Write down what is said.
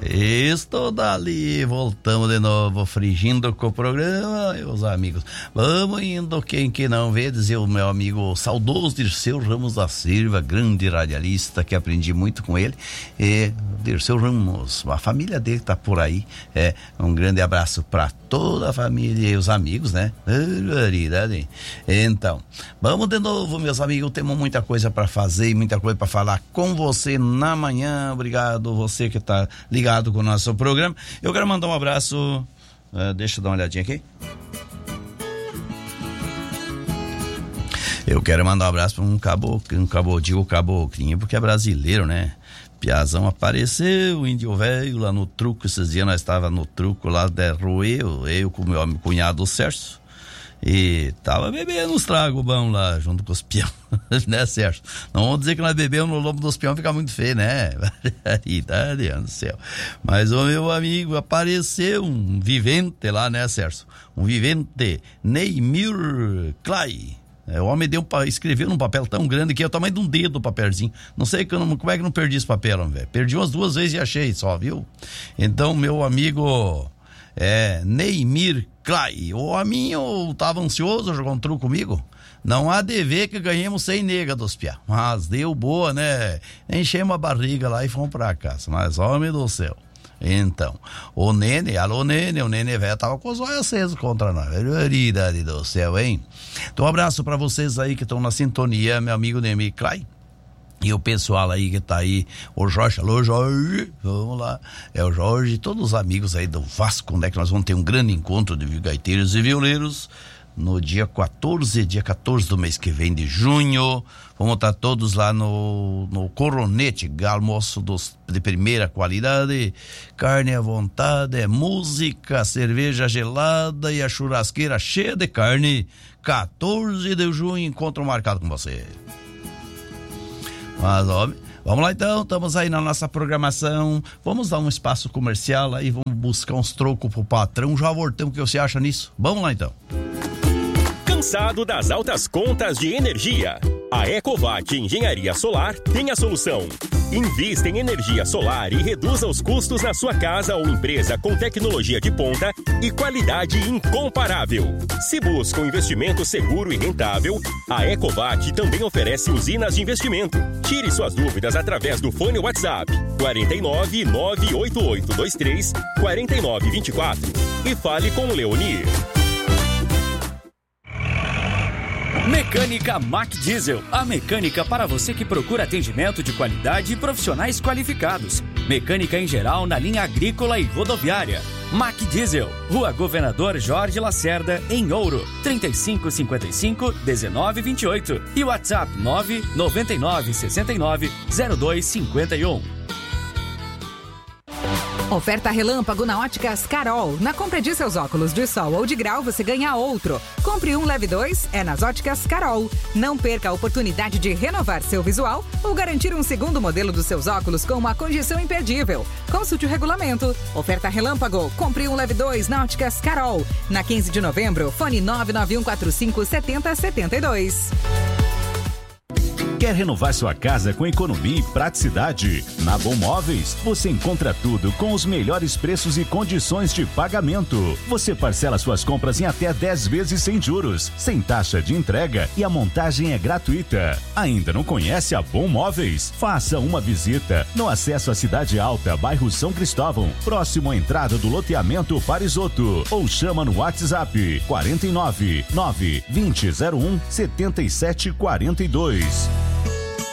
Estou dali, voltamos de novo, frigindo com o programa, meus amigos. Vamos indo, quem que não vê, dizer o meu amigo saudoso Dirceu Ramos da Silva, grande radialista, que aprendi muito com ele. Dirceu Ramos, a família dele tá por aí. Um grande abraço para toda a família e os amigos, né? Então, vamos de novo, meus amigos, temos muita coisa para fazer e muita coisa para falar com você na manhã. Obrigado, você que tá ligado com o nosso programa. Eu quero mandar um abraço, deixa eu dar uma olhadinha aqui. Eu quero mandar um abraço para um caboclinho, porque é brasileiro, né? Piazão apareceu, o índio velho lá no truco. Esses dias nós estávamos no truco lá de Roeu, eu com o meu cunhado Sérgio, e tava bebendo uns tragos bons lá junto com os peão, né, Sérgio? Não vamos dizer que nós bebemos no lombo dos peão, fica muito feio, né? Deus do céu. Mas o meu amigo apareceu, um vivente lá, né, Sérgio? Um vivente, Neymir Clay. O homem escreveu num papel tão grande que é o tamanho de um dedo o papelzinho. Não sei como é que não perdi esse papel, velho. Perdi umas 2 vezes e achei só, viu? Então, meu amigo Neymir Clay, o homem tava ansioso, jogou um truco comigo. Não há de ver que ganhamos 100 nega dos piá. Mas deu boa, né? Enchemos a barriga lá e fomos pra casa. Mas, homem do céu. Então, o Nene velho tava com os olhos acesos contra nós. Verdade do céu, hein? Então, um abraço pra vocês aí que estão na sintonia, meu amigo Neymir Clay. E o pessoal aí que tá aí, o Jorge, alô Jorge, vamos lá, o Jorge, todos os amigos aí do Vasco, né, que nós vamos ter um grande encontro de gaiteiros e violeiros no dia 14 do mês que vem de junho. Vamos estar todos lá no Coronete, almoço de primeira qualidade, carne à vontade, música, cerveja gelada e a churrasqueira cheia de carne. 14 de junho, encontro marcado com você. Mas, ó, vamos lá então, estamos aí na nossa programação. Vamos dar um espaço comercial aí, vamos buscar uns trocos pro patrão. Já voltamos, o que você acha nisso? Vamos lá então. Cansado das altas contas de energia? A Ecovac Engenharia Solar tem a solução. Invista em energia solar e reduza os custos na sua casa ou empresa com tecnologia de ponta e qualidade incomparável. Se busca um investimento seguro e rentável, a Ecovac também oferece usinas de investimento. Tire suas dúvidas através do fone WhatsApp 49 98823 4924 e fale com o Leonir. Mecânica Mac Diesel, a mecânica para você que procura atendimento de qualidade e profissionais qualificados. Mecânica em geral na linha agrícola e rodoviária. Mac Diesel, Rua Governador Jorge Lacerda, em Ouro, 3555-1928 e WhatsApp 999690251. Oferta relâmpago na Óticas Carol. Na compra de seus óculos de sol ou de grau, você ganha outro. Compre um, leve 2, é nas Óticas Carol. Não perca a oportunidade de renovar seu visual ou garantir um segundo modelo dos seus óculos com uma condição imperdível. Consulte o regulamento. Oferta relâmpago. Compre um, leve 2 na Óticas Carol. Na 15 de novembro, fone 991457072. Quer renovar sua casa com economia e praticidade? Na Bom Móveis, você encontra tudo com os melhores preços e condições de pagamento. Você parcela suas compras em até 10 vezes sem juros, sem taxa de entrega e a montagem é gratuita. Ainda não conhece a Bom Móveis? Faça uma visita no acesso à Cidade Alta, bairro São Cristóvão, próximo à entrada do loteamento Parisoto, ou chama no WhatsApp 49 92001 7742.